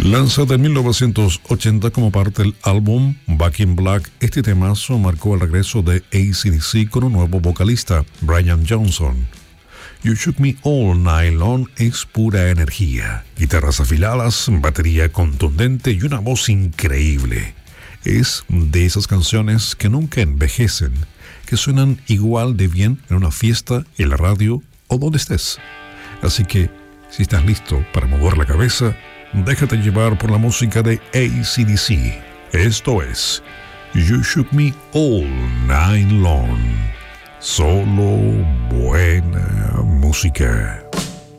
Lanzado en 1980 como parte del álbum Back in Black, este temazo marcó el regreso de AC/DC con un nuevo vocalista, Brian Johnson. You Shook Me All Night Long es pura energía, guitarras afiladas, batería contundente y una voz increíble. Es de esas canciones que nunca envejecen, que suenan igual de bien en una fiesta, en la radio o donde estés. Así que, si estás listo para mover la cabeza, déjate llevar por la música de AC/DC. Esto es You Shook Me All Night Long. Solo buena música.